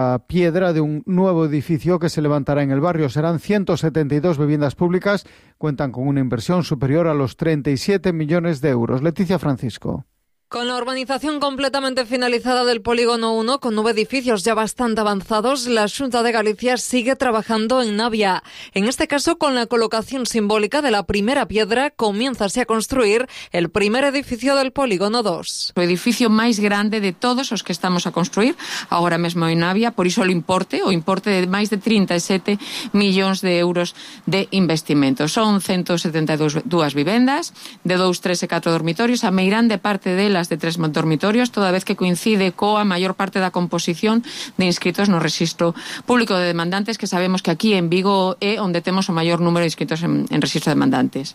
piedra de un nuevo edificio que se levantará en el barrio. Serán 172 viviendas públicas, cuentan con una inversión superior a los 37 millones de euros. Leticia Francisco. Con la urbanización completamente finalizada del Polígono 1, con 9 edificios ya bastante avanzados, la Xunta de Galicia sigue trabajando en Navia. En este caso, con la colocación simbólica de la primera piedra, comiénzase a construir el primer edificio del Polígono 2. O edificio máis grande de todos os que estamos a construir agora mesmo en Navia, por iso o importe de máis de 37 millóns de euros de investimento. Son 172 vivendas, de 2, 3 e 4 dormitorios, a meirande parte delas de 3 dormitorios, toda vez que coincide coa maior parte da composición de inscritos no Rexistro Público de Demandantes, que sabemos que aquí en Vigo é onde temos o maior número de inscritos en Rexistro de Demandantes.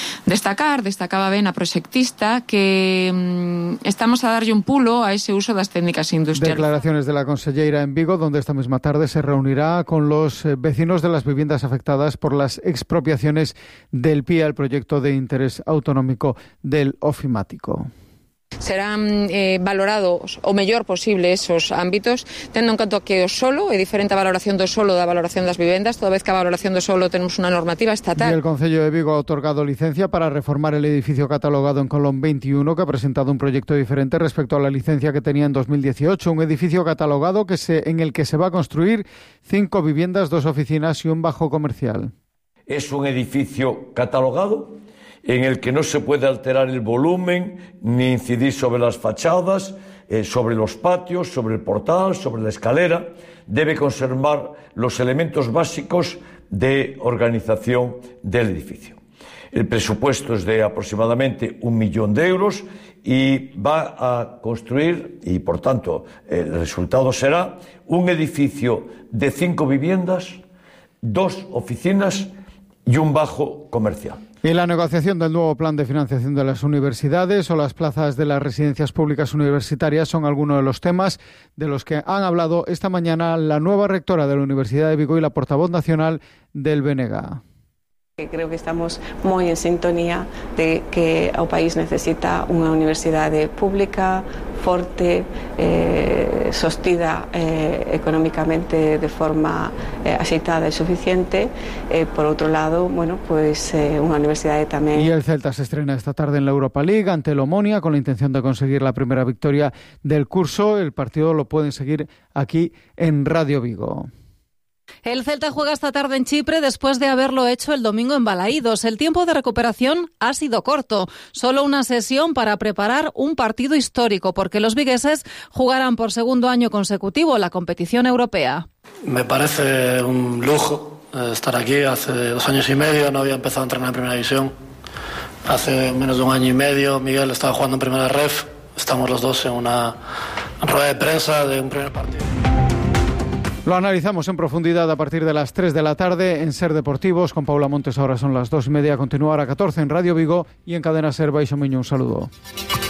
Destacaba ben a proxectista que estamos a darlle un pulo a ese uso das técnicas industriales. Declaraciones de la conselleira en Vigo, donde esta misma tarde se reunirá con los vecinos de las viviendas afectadas por las expropiaciones del PIA, el proyecto de interés autonómico del ofimático. Serán valorados o mellor posible esos ámbitos, tendo en conta que o solo é diferente a valoración do solo da valoración das vivendas, toda vez que a valoración do solo temos unha normativa estatal. Y el Concello de Vigo ha otorgado licencia para reformar el edificio catalogado en Colón 21, que ha presentado un proyecto diferente respecto a la licencia que tenía en 2018, un edificio catalogado en el que se va a construir 5 viviendas, 2 oficinas y un bajo comercial. Es un edificio catalogado en el que no se puede alterar el volumen ni incidir sobre las fachadas, sobre los patios, sobre el portal, sobre la escalera. Debe conservar los elementos básicos de organización del edificio. El presupuesto es de aproximadamente 1 millón de euros y va a construir, y por tanto el resultado será, un edificio de 5 viviendas, 2 oficinas y un bajo comercial. Y la negociación del nuevo plan de financiación de las universidades o las plazas de las residencias públicas universitarias son algunos de los temas de los que han hablado esta mañana la nueva rectora de la Universidad de Vigo y la portavoz nacional del BNG. Creo que estamos moi en sintonía de que o país necesita unha universidade pública, forte, sostida económicamente de forma axeitada e suficiente. Por outro lado, unha universidade tamén. Y el Celta se estrena esta tarde en la Europa League ante el Omonia con la intención de conseguir la primera victoria del curso. El partido lo pueden seguir aquí en Radio Vigo. El Celta juega esta tarde en Chipre después de haberlo hecho el domingo en Balaídos. El tiempo de recuperación ha sido corto, solo una sesión para preparar un partido histórico, porque los vigueses jugarán por segundo año consecutivo la competición europea. Me parece un lujo estar aquí. Hace 2 años y medio no había empezado a entrenar en primera división. Hace menos de 1 año y medio Miguel estaba jugando en primera ref. Estamos los dos en una rueda de prensa de un primer partido. Lo analizamos en profundidad a partir de las 3 de la tarde en Ser Deportivos. Con Paula Montes ahora son las 2:30. Continúa a 14 en Radio Vigo y en Cadena Ser. Baixo Miño, un saludo.